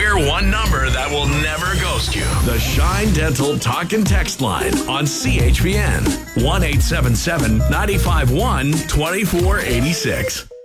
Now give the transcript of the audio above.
Hear one number that will never ghost you. The Shine Dental Talk and Text line on CHPN. 1-877-951-2486.